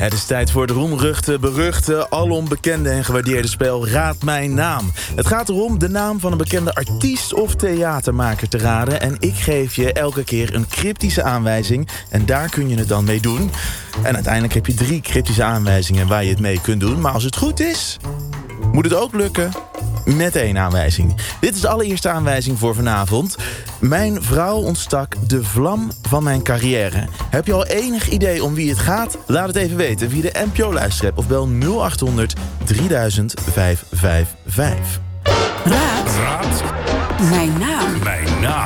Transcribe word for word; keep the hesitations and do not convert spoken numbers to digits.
Het is tijd voor het roemruchte, beruchte, alom bekende en gewaardeerde spel Raad Mijn Naam. Het gaat erom de naam van een bekende artiest of theatermaker te raden. En ik geef je elke keer een cryptische aanwijzing. En daar kun je het dan mee doen. En uiteindelijk heb je drie cryptische aanwijzingen waar je het mee kunt doen. Maar als het goed is, moet het ook lukken met één aanwijzing. Dit is de allereerste aanwijzing voor vanavond. Mijn vrouw ontstak de vlam van mijn carrière. Heb je al enig idee om wie het gaat? Laat het even weten via de N P O-luisterrap of bel nul acht honderd drieduizend vijfhonderdvijfenvijftig. Raad. Raad Mijn naam. mijn naam.